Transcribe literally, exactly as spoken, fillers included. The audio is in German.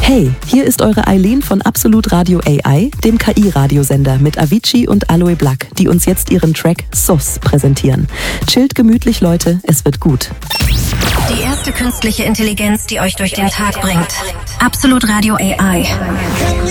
Hey, hier ist eure Eileen von Absolut Radio A I, dem K I-Radiosender mit Avicii und Aloe Black, die uns jetzt ihren Track S O S präsentieren. Chillt gemütlich, Leute, es wird gut. Die erste künstliche Intelligenz, die euch durch den Tag bringt. Absolut Radio A I.